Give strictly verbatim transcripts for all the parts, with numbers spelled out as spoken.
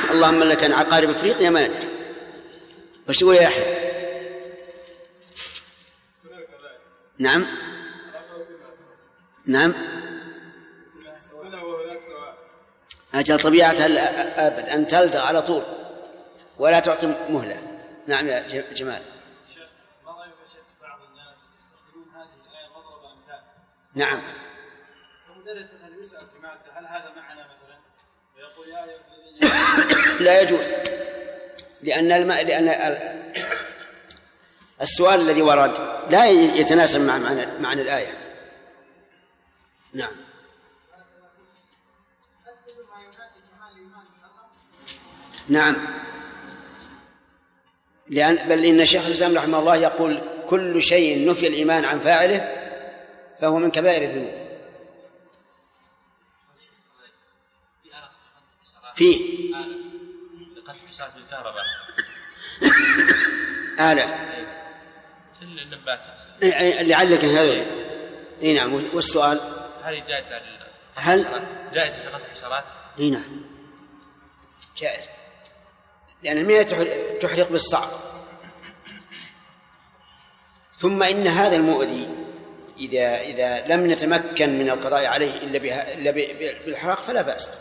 اللهم لك عن عقارب افريقيا ما ندري. وش يقول يا يحيى؟ نعم نعم أجل طبيعتها أبد أن تلدغ على طول ولا تعطي مهلة. نعم يا جمال. شيخ ما رأيك يا شيخ بعض الناس يستخدمون هذه الآية مضرب أمثال؟ نعم. المدرس مثلا يسأل في مادة هل هذا معنا مثلا ويقول يا أيها لا يجوز، لأن الم... لأن السؤال الذي ورد لا يتناسب مع معنى, معنى الآية. نعم. نعم، لأن بل إن شيخ الإسلام رحمه الله يقول كل شيء نفي الإيمان عن فاعله فهو من كبائر الذنوب. فيه لقتل حساسات الكهرباء آلة النبات لعلك هذا. اي نعم. والسؤال هل جائزة هل جائزة لقتل الحشرات؟ اي نعم جائز، لأن المياه تحرق بالصعب. ثم إن هذا المؤذي إذا إذا لم نتمكن من القضاء عليه إلا بها إلا بالحرق فلا بأس،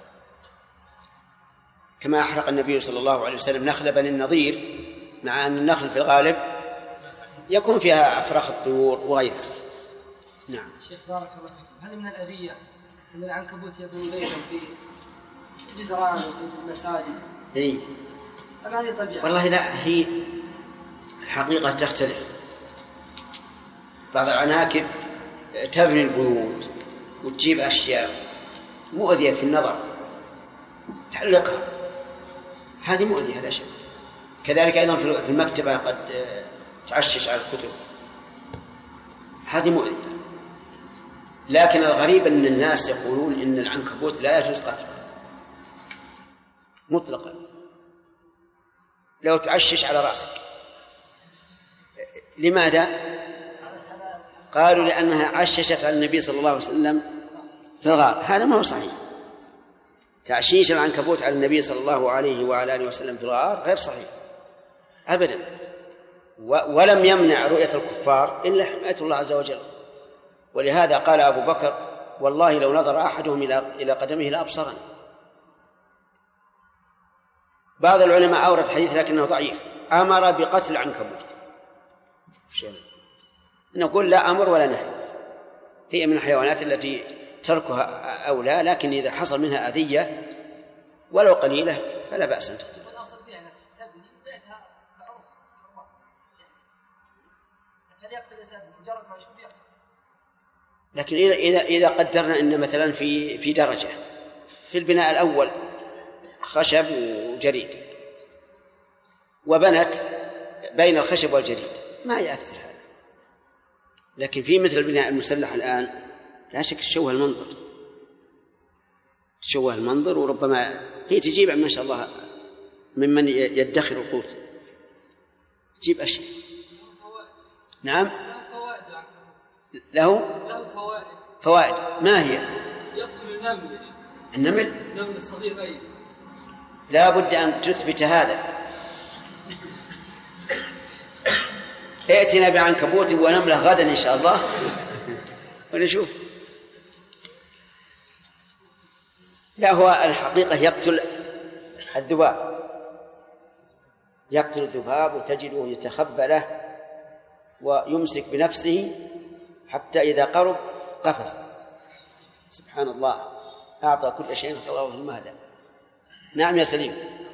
كما أحرق النبي صلى الله عليه وسلم نخل بني النضير، مع أن النخل في الغالب يكون فيها أفراخ الطيور وغيرها. نعم. شيخ بارك الله فيكم، هل من الأذية أن العنكبوت يبني بيتا في جدران وفي المساجد؟ إيه. أم هذه طبيعة؟ والله لا، هي الحقيقة تختلف. بعض العناكب تبني البيوت وتجيب أشياء مؤذية في النظر تعلقها، هذه مؤذية لا شك. كذلك أيضا في المكتبة قد تعشش على الكتب، هذه مؤذية. لكن الغريب أن الناس يقولون إن العنكبوت لا يجوز قتله مطلقا لو تعشش على رأسك. لماذا؟ قالوا لأنها عششت على النبي صلى الله عليه وسلم في الغار. هذا ما هو صحيح. تعشيش العنكبوت على النبي صلى الله عليه وعلى آله وسلم في الغار غير صحيح أبدا، ولم يمنع رؤية الكفار إلا حماية الله عز وجل. ولهذا قال أبو بكر والله لو نظر أحدهم إلى قدمه لأبصرني. بعض العلماء أورد حديث لكنه ضعيف أمر بقتل العنكبوت. نقول لا أمر ولا نهي، هي من الحيوانات التي تركها أولى، لكن إذا حصل منها أذية ولو قليلة فلا بأس أن تقتل. والأصل فيها تبني بيتها معروف، هل يقتل الإنسان مجرد ما يشوف يقتل؟ لكن إذا إذا قدرنا أن مثلا في في درجة في البناء الأول خشب وجريد وبنت بين الخشب والجريد ما يأثر هذا، لكن في مثل البناء المسلح الآن لا شك تشوه المنظر، تشوه المنظر، وربما هي تجيب ما شاء الله ممن يدخر القوت تجيب أشياء. نعم له له فوائد. فوائد ما هي؟ يقتل النمل. النمل النمل الصغير أي لا بد أن تثبت هذا. ائتنا بعنكبوت ونملة غدا إن شاء الله ونشوف. لا هو الحقيقة يقتل الذباب، يقتل الذباب وتجده يتخبى له ويمسك بنفسه حتى إذا قرب قفز. سبحان الله، أعطى كل شيء خلقه في المهدى. نعم يا سليم.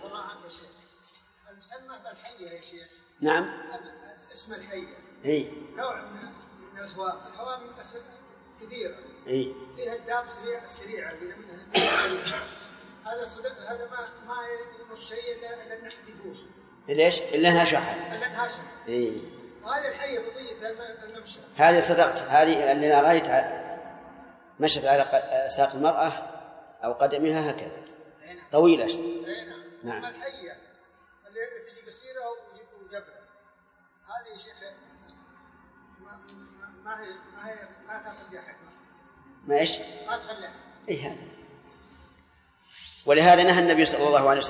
المسمى بالحية يا شيخ. نعم. اسم الحية. إيه. نوع من الهواء، الهواء من أسم كثيرة. إيه. فيها الداب سريع السريعة اللي منها. هذا صدق، هذا ما ما يمر شيء إلا إلا النحل يبوس. ليش؟ إلا إنها شحن. إلا إنها شحن. إيه. وهذه الحية بضية الممشى. هذه صدقت، هذه اللي رأيتها مشت على ساق المرأة أو قدمها هكذا طويلة. نعم. نعم. الحية اللي تجي قصيرة وجبرة هذه شيخ ما ما هي ما هي ما تأخذ بها حكمة. ما إيش؟ ما تخليها. إيه هذا. ولهذا نهى النبي صلى الله عليه وسلم